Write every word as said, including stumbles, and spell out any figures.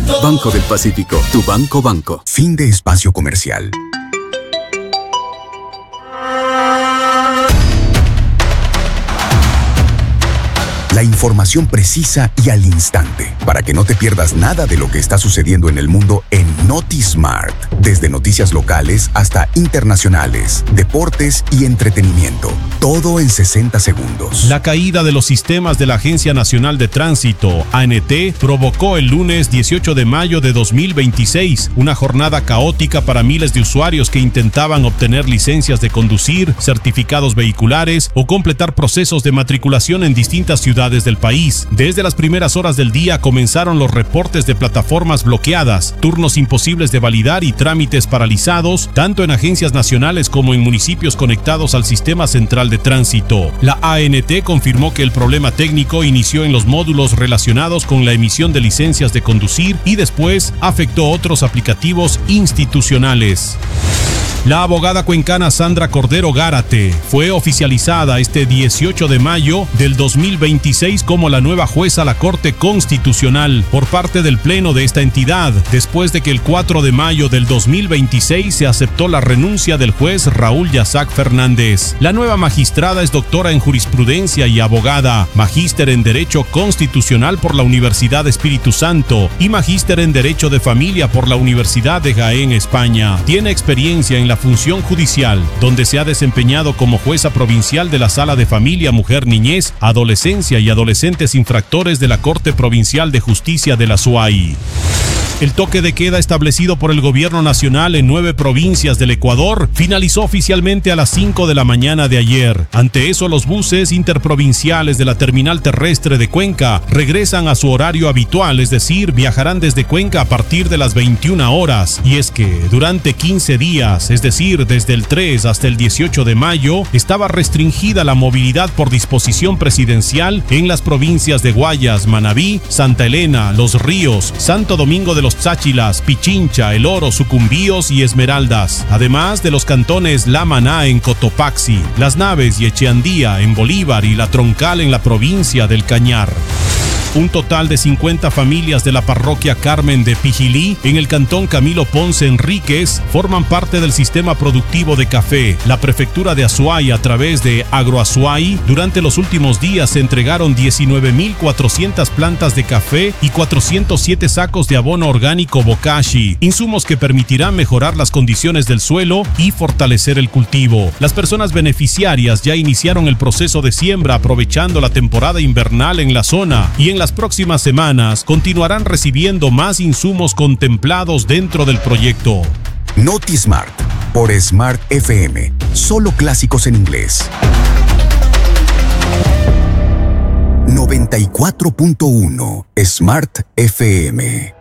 momento. Banco del Pacífico, tu banco banco. Fin de espacio comercial. La información precisa y al instante, para que no te pierdas nada de lo que está sucediendo en el mundo en NotiSmart. Desde noticias locales hasta internacionales, deportes y entretenimiento. Todo en sesenta segundos. La caída de los sistemas de la Agencia Nacional de Tránsito, A N T, provocó el lunes dieciocho de mayo de dos mil veintiséis una jornada caótica para miles de usuarios que intentaban obtener licencias de conducir, certificados vehiculares o completar procesos de matriculación en distintas ciudades del país. Desde las primeras horas del día comenzaron los reportes de plataformas bloqueadas, turnos imposibles de validar y trámites paralizados, tanto en agencias nacionales como en municipios conectados al sistema central de tránsito. La A N T confirmó que el problema técnico inició en los módulos relacionados con la emisión de licencias de conducir y después afectó otros aplicativos institucionales. La abogada cuencana Sandra Cordero Gárate fue oficializada este dieciocho de mayo del dos mil veintiséis como la nueva jueza a la Corte Constitucional por parte del Pleno de esta entidad, después de que el cuatro de mayo del dos mil veintiséis se aceptó la renuncia del juez Raúl Yasac Fernández. La nueva magistrada es doctora en jurisprudencia y abogada, magíster en Derecho Constitucional por la Universidad Espíritu Santo y magíster en Derecho de Familia por la Universidad de Jaén, España. Tiene experiencia en la función judicial, donde se ha desempeñado como jueza provincial de la Sala de Familia, Mujer, Niñez, Adolescencia y Adolescentes Infractores de la Corte Provincial de Justicia de la S U A Y. El toque de queda establecido por el gobierno nacional en nueve provincias del Ecuador finalizó oficialmente a las cinco de la mañana de ayer. Ante eso, los buses interprovinciales de la terminal terrestre de Cuenca regresan a su horario habitual, es decir, viajarán desde Cuenca a partir de las veintiuna horas. Y es que durante quince días, es decir, desde el tres hasta el dieciocho de mayo, estaba restringida la movilidad por disposición presidencial en las provincias de Guayas, Manabí, Santa Elena, Los Ríos, Santo Domingo de los Cháchilas, Pichincha, El Oro, Sucumbíos y Esmeraldas, además de los cantones La Maná en Cotopaxi, Las Naves y Echeandía en Bolívar y La Troncal en la provincia del Cañar. Un total de cincuenta familias de la parroquia Carmen de Pijilí, en el cantón Camilo Ponce Enríquez, forman parte del sistema productivo de café. La prefectura de Azuay, a través de Agroazuay, durante los últimos días se entregaron diecinueve mil cuatrocientas plantas de café y cuatrocientos siete sacos de abono orgánico Bokashi, insumos que permitirán mejorar las condiciones del suelo y fortalecer el cultivo. Las personas beneficiarias ya iniciaron el proceso de siembra aprovechando la temporada invernal en la zona y en la Las próximas semanas continuarán recibiendo más insumos contemplados dentro del proyecto. NotiSmart por Smart F M. Solo clásicos en inglés. noventa y cuatro punto uno Smart F M.